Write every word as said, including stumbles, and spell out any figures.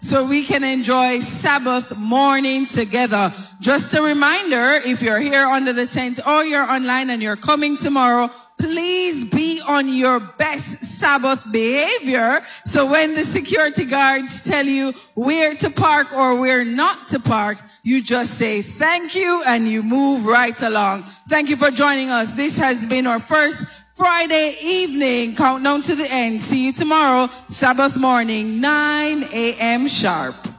so we can enjoy Sabbath morning together. Just a reminder, if you're here under the tent or you're online and you're coming tomorrow, please be on your best Sabbath behavior. So when the security guards tell you where to park or where not to park, you just say thank you and you move right along. Thank you for joining us. This has been our first Friday evening countdown to the end. See you tomorrow, Sabbath morning, nine a.m. sharp.